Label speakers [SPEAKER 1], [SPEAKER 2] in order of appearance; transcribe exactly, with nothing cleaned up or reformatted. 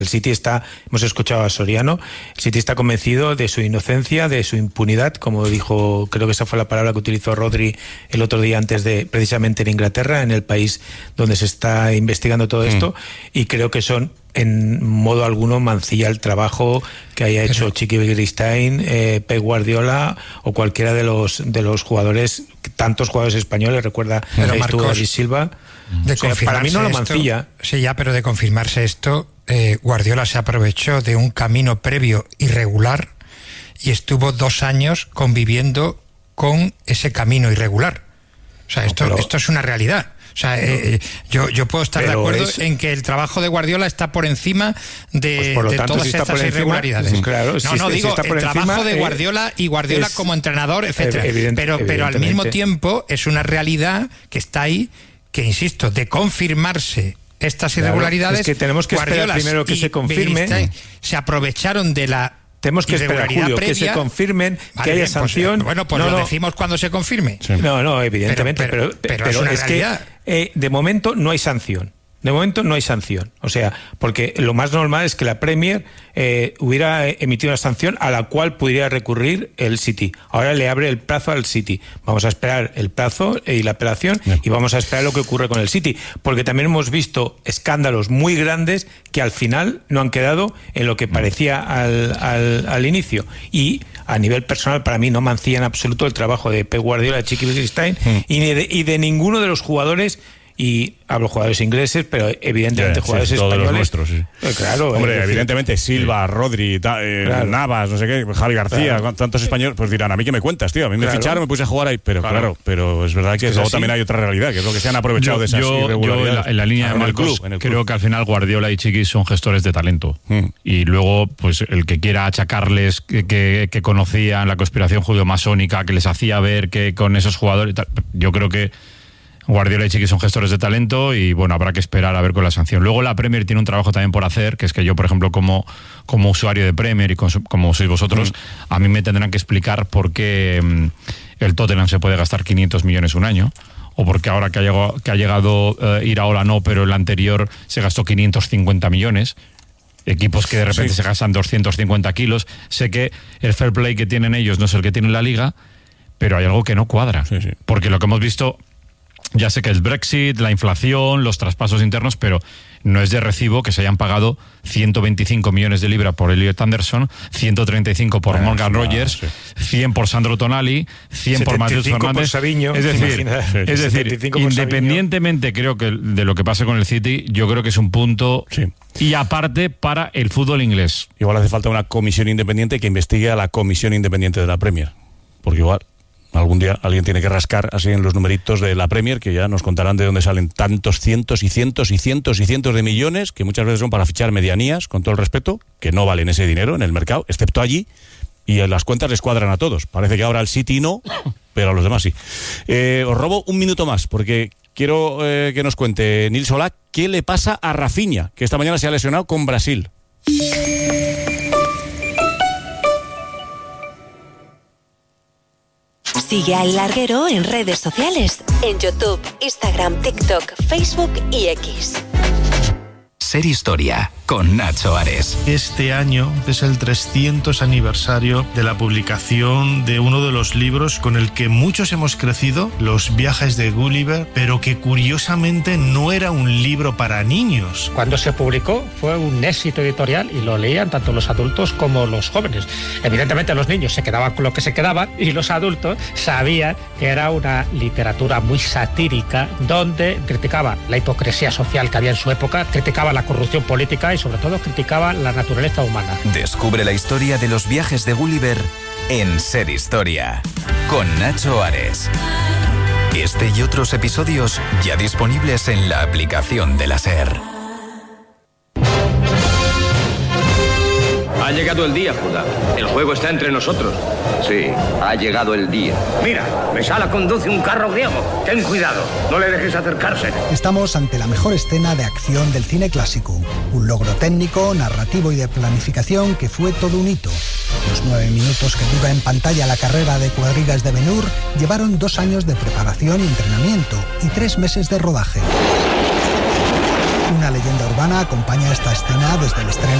[SPEAKER 1] El City está, hemos escuchado a Soriano, el City está convencido de su inocencia, de su impunidad, como dijo, creo que esa fue la palabra que utilizó Rodri el otro día antes de, precisamente en Inglaterra, en el país donde se está investigando todo esto, mm. y creo que son, en modo alguno, mancilla el trabajo que haya hecho Pero... Chiqui Begiristain, eh, Pep Guardiola o cualquiera de los de los jugadores, tantos jugadores españoles, recuerda a David Silva.
[SPEAKER 2] De
[SPEAKER 1] o sea, para mí no lo mancilla.
[SPEAKER 2] Esto, sí, ya, pero de confirmarse esto, eh, Guardiola se aprovechó de un camino previo irregular y estuvo dos años conviviendo con ese camino irregular. O sea, esto, no, pero... esto es una realidad. O sea, eh, yo, yo puedo estar pero de acuerdo es... en que el trabajo de Guardiola está por encima de, pues por lo de tanto, todas si estas encima, irregularidades. Pues claro, no, si no, digo, si el trabajo encima, de Guardiola y Guardiola es, como entrenador, etcétera. Evident, pero, pero al mismo tiempo es una realidad que está ahí, que insisto, de confirmarse estas irregularidades.
[SPEAKER 1] Claro, es que tenemos que Guardiola esperar primero que se confirme.
[SPEAKER 2] Se aprovecharon de la
[SPEAKER 1] Tenemos que esperar, Julio, previa, que se confirmen, vale, que haya bien, sanción.
[SPEAKER 2] Pues, bueno, pues no, lo no. decimos cuando se confirme.
[SPEAKER 1] Sí. No, no, evidentemente, pero, pero,
[SPEAKER 2] pero,
[SPEAKER 1] pero,
[SPEAKER 2] pero es,
[SPEAKER 1] es que eh, de momento no hay sanción. De momento no hay sanción. O sea, porque lo más normal es que la Premier eh, hubiera emitido una sanción a la cual pudiera recurrir el City. Ahora le abre el plazo al City. Vamos a esperar el plazo y la apelación Bien. y vamos a esperar lo que ocurre con el City. Porque también hemos visto escándalos muy grandes que al final no han quedado en lo que parecía al, al, al inicio. Y a nivel personal, para mí no mancilla en absoluto el trabajo de Pep Guardiola, de Chiqui Begiristain mm. y, de, y de ninguno de los jugadores. Y hablo jugadores ingleses, pero evidentemente yeah, jugadores
[SPEAKER 3] sí,
[SPEAKER 1] españoles.
[SPEAKER 3] Todos los nuestros, sí.
[SPEAKER 1] Eh, claro.
[SPEAKER 3] Hombre,
[SPEAKER 1] decir,
[SPEAKER 3] evidentemente Silva, sí. Rodri, ta, eh, claro. Navas, no sé qué, Javi García, claro. tantos españoles, pues dirán, ¿a mí qué me cuentas, tío? A mí me claro. ficharon, me puse a jugar ahí, pero claro, claro pero es verdad que es luego así. También hay otra realidad, que es lo que se han aprovechado yo, de esas
[SPEAKER 4] yo,
[SPEAKER 3] irregularidades.
[SPEAKER 4] Yo en la, en la línea de Marcos, club, creo club. que al final Guardiola y Chiqui son gestores de talento. Hmm. Y luego, pues el que quiera achacarles que, que, que conocían la conspiración judeo-masónica, que les hacía ver que con esos jugadores, tal, yo creo que Guardiola y Chiqui son gestores de talento y bueno, habrá que esperar a ver con la sanción. Luego la Premier tiene un trabajo también por hacer, que es que yo, por ejemplo, como, como usuario de Premier y con, como sois vosotros, mm. a mí me tendrán que explicar por qué um, el Tottenham se puede gastar quinientos millones un año, o porque ahora que ha llegado, que ha llegado uh, Iraola no, pero el anterior se gastó quinientos cincuenta millones. Equipos que de repente sí. se gastan doscientos cincuenta kilos. Sé que el fair play que tienen ellos no es el que tiene la Liga, pero hay algo que no cuadra. Sí, sí. Porque lo que hemos visto... Ya sé que es Brexit, la inflación, los traspasos internos, pero no es de recibo que se hayan pagado ciento veinticinco millones de libras por Elliot Anderson, ciento treinta y cinco por bueno, Morgan no, Rogers, sí. cien por Sandro Tonali, cien por Mateus Fernández.
[SPEAKER 1] Por Sabiño,
[SPEAKER 4] es decir, es decir independientemente creo que de lo que pase con el City, yo creo que es un punto sí. y aparte para el fútbol inglés.
[SPEAKER 3] Igual hace falta una comisión independiente que investigue a la comisión independiente de la Premier, porque igual algún día alguien tiene que rascar así en los numeritos de la Premier, que ya nos contarán de dónde salen tantos cientos y cientos y cientos y cientos de millones, que muchas veces son para fichar medianías, con todo el respeto, que no valen ese dinero en el mercado, excepto allí, y en las cuentas les cuadran a todos. Parece que ahora al City no, pero a los demás sí. Eh, os robo un minuto más, porque quiero eh, que nos cuente Nils Solá qué le pasa a Rafinha, que esta mañana se ha lesionado con Brasil.
[SPEAKER 5] Sigue a El Larguero en redes sociales, en YouTube, Instagram, TikTok, Facebook y X.
[SPEAKER 6] Ser Historia, con Nacho Ares.
[SPEAKER 7] Este año es el trescientos aniversario de la publicación de uno de los libros con el que muchos hemos crecido, Los viajes de Gulliver, pero que curiosamente no era un libro para niños.
[SPEAKER 8] Cuando se publicó fue un éxito editorial y lo leían tanto los adultos como los jóvenes. Evidentemente los niños se quedaban con lo que se quedaban y los adultos sabían que era una literatura muy satírica donde criticaba la hipocresía social que había en su época, criticaba la corrupción política y sobre todo criticaba la naturaleza humana.
[SPEAKER 6] Descubre la historia de los viajes de Gulliver en Ser Historia, con Nacho Ares. Este y otros episodios ya disponibles en la aplicación de la SER.
[SPEAKER 9] Ha llegado el día, Judá. El juego está entre nosotros.
[SPEAKER 10] Sí, ha llegado el día.
[SPEAKER 9] Mira, Mesala conduce un carro griego. Ten cuidado, no le dejes acercarse.
[SPEAKER 11] Estamos ante la mejor escena de acción del cine clásico. Un logro técnico, narrativo y de planificación que fue todo un hito. Los nueve minutos que dura en pantalla la carrera de cuadrigas de Ben-Hur llevaron dos años de preparación y entrenamiento y tres meses de rodaje. Una leyenda urbana acompaña esta escena desde el estreno